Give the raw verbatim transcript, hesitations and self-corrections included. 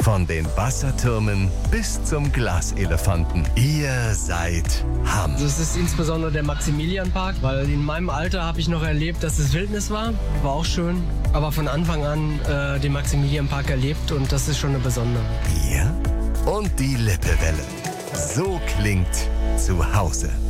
Von den Wassertürmen bis zum Glaselefanten. Ihr seid Hamm. Das ist insbesondere der Maximilianpark, weil in meinem Alter habe ich noch erlebt, dass es Wildnis war. War auch schön. Aber von Anfang an äh, den Maximilianpark erlebt und das ist schon eine besondere. Bier und die Lippewelle. So klingt zu Hause.